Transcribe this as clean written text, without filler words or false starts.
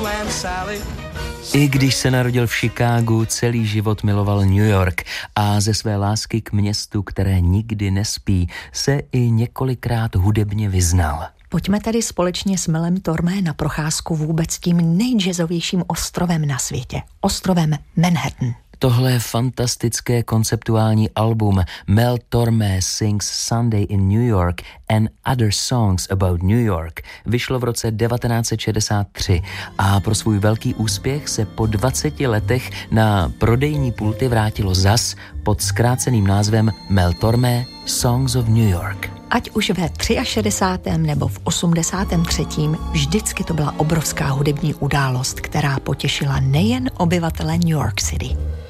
Disneyland Sally. I když se narodil v Chicagu, celý život miloval New York a ze své lásky k městu, které nikdy nespí, se i několikrát hudebně vyznal. Pojďme tedy společně s Melem Tormé na procházku vůbec tím nejjazzovějším ostrovem na světě, ostrovem Manhattan. Tohle fantastické konceptuální album Mel Tormé Sings Sunday in New York and Other Songs About New York vyšlo v roce 1963 a pro svůj velký úspěch se po 20 letech na prodejní pulty vrátilo zas pod zkráceným názvem Mel Tormé Songs of New York. Ať už ve 63. nebo v 83. vždycky to byla obrovská hudební událost, která potěšila nejen obyvatele New York City.